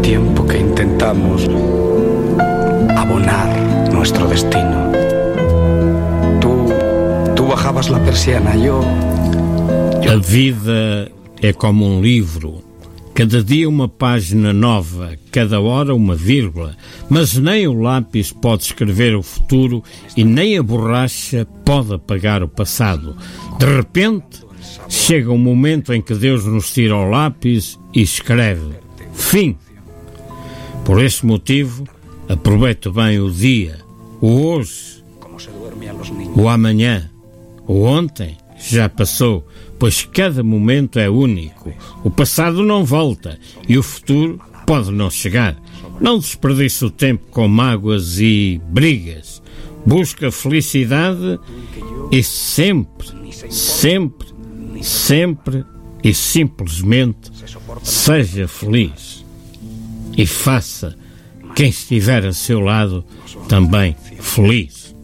tiempo que intentamos abonar nuestro destino. Tú bajabas la persiana, yo... A vida é como um livro. Cada dia uma página nova, cada hora uma vírgula. Mas nem o lápis pode escrever o futuro e nem a borracha pode apagar o passado. De repente, chega um momento em que Deus nos tira o lápis e escreve: fim. Por este motivo, aproveite bem o dia, o hoje, o amanhã, o ontem já passou, pois cada momento é único. O passado não volta e o futuro pode não chegar. Não desperdice o tempo com mágoas e brigas. Busca felicidade e sempre, sempre, sempre e simplesmente seja feliz. E faça quem estiver a seu lado também feliz.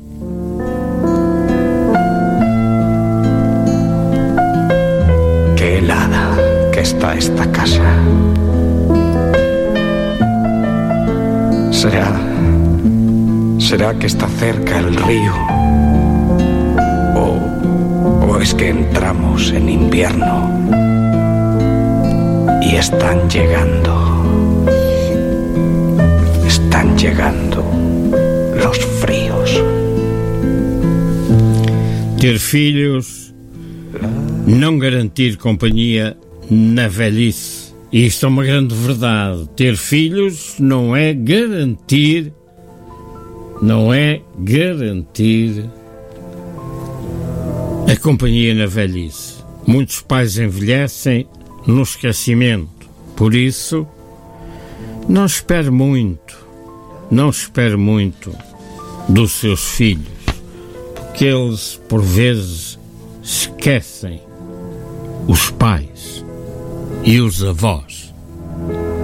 Qué helada que está esta casa. ¿Será que está cerca el río? ¿O es que entramos en invierno y están llegando los fríos? Ter filhos, não garantir companhia na velhice. Isto é uma grande verdade. Ter filhos não é garantir a companhia na velhice. Muitos pais envelhecem no esquecimento. Por isso, não espere muito dos seus filhos, porque eles, por vezes, esquecem os pais e os avós.